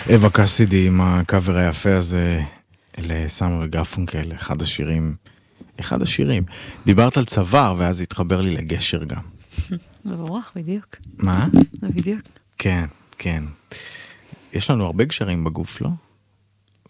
אווה קסידי עם הקאבר היפה הזה לסמואל גרפונקל, אחד השירים. דיברת על צוואר, ואז התחבר לי לגשר גם. מבורך, בדיוק. מה? בדיוק. כן, כן. יש לנו הרבה גשרים בגוף, לא?